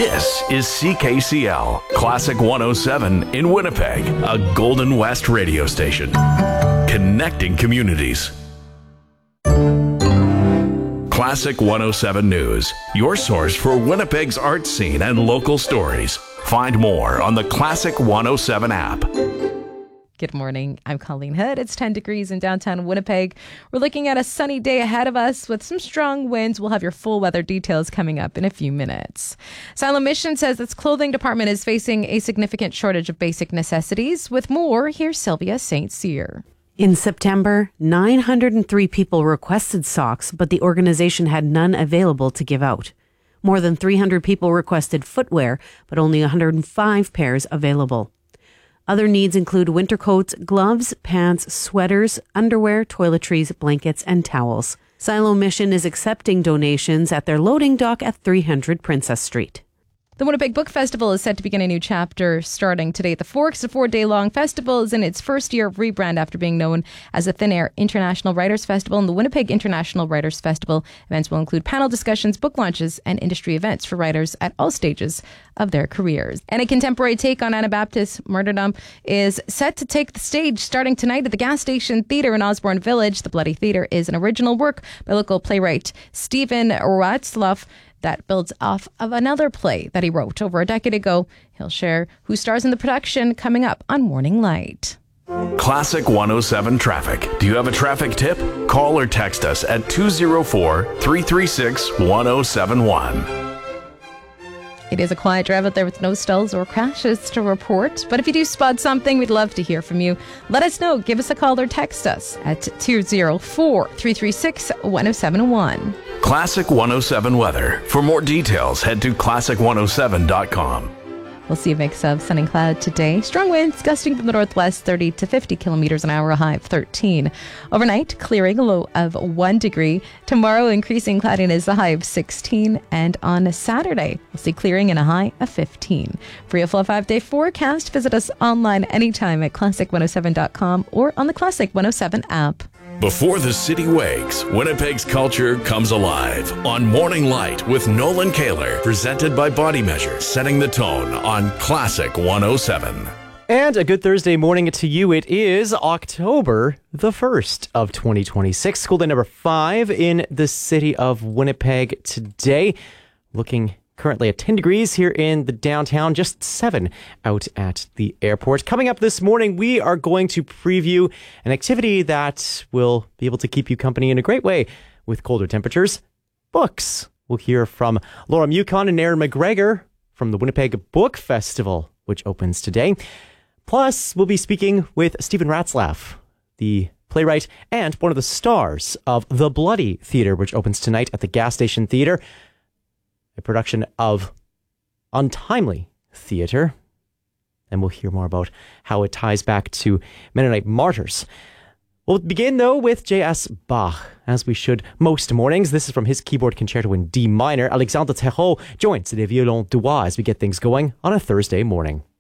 This is CKCL, Classic 107 in Winnipeg, a Golden West radio station. Connecting communities. Classic 107 News, your source for Winnipeg's art scene and local stories. Find more on the Classic 107 app. Good morning. I'm Colleen Hood. It's 10 degrees in downtown Winnipeg. We're looking at a sunny day ahead of us with some strong winds. We'll have your full weather details coming up in a few minutes. Siloam Mission says its clothing department is facing a significant shortage of basic necessities. With more, here's Sylvia St. Cyr. In September, 903 people requested socks, but the organization had none available to give out. More than 300 people requested footwear, but only 105 pairs available. Other needs include winter coats, gloves, pants, sweaters, underwear, toiletries, blankets, and towels. Siloam Mission is accepting donations at their loading dock at 300 Princess Street. The Winnipeg Book Festival is set to begin a new chapter starting today at the Forks. The 4-day-long festival is in its first year of rebrand after being known as the Thin Air International Writers Festival and the Winnipeg International Writers Festival. Events will include panel discussions, book launches, and industry events for writers at all stages of their careers. And a contemporary take on Anabaptist martyrdom is set to take the stage starting tonight at the Gas Station Theatre in Osborne Village. The Bloody Theatre is an original work by local playwright Stephen Ratzlaff that builds off of another play that he wrote over a decade ago. He'll share who stars in the production coming up on Morning Light. Classic 107 Traffic. Do you have a traffic tip? Call or text us at 204-336-1071. It is a quiet drive out there with no stalls or crashes to report. But if you do spot something, we'd love to hear from you. Let us know. Give us a call or text us at 204-336-1071. Classic 107 weather. For more details, head to classic107.com. We'll see a mix of sun and cloud today. Strong winds gusting from the northwest, 30 to 50 kilometers an hour, a high of 13. Overnight, clearing, a low of 1 degree. Tomorrow, increasing cloudiness, a high of 16. And on Saturday, we'll see clearing and a high of 15. For your full 5-day forecast, visit us online anytime at classic107.com or on the Classic 107 app. Before the city wakes, Winnipeg's culture comes alive on Morning Light with Nolan Kaler, presented by Body Measure, setting the tone on Classic 107. And a good Thursday morning to you. It is October the 1st of 2026. School day number 5 in the city of Winnipeg today. Looking currently at 10 degrees here in the downtown, just 7 out at the airport. Coming up this morning, we are going to preview an activity that will be able to keep you company in a great way with colder temperatures. Books. We'll hear from Laura Mukon and Aaron McGregor from the Winnipeg Book Festival, which opens today. Plus, we'll be speaking with Stephen Ratzlaff, the playwright and one of the stars of The Bloody Theatre, which opens tonight at the Gas Station Theatre. A production of Untimely Theatre. And we'll hear more about how it ties back to Mennonite martyrs. We'll begin, though, with J.S. Bach, as we should most mornings. This is from his keyboard concerto in D minor. Alexandre Terreau joins the violon dois as we get things going on a Thursday morning.